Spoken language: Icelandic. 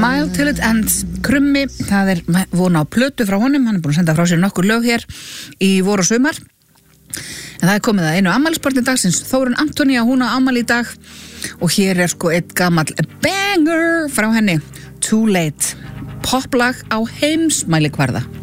Smile Till It Ends, Krummi, það von á plötu frá honum, hann búinn að senda frá sér nokkur lög hér í vor og sumar. En það komið að einu afmælisbarni dagsins, Þórunn Antonía, hún á afmæli í dag og hér sko eitt gamall banger frá henni, Too Late, poplag á heimsmælikvarða.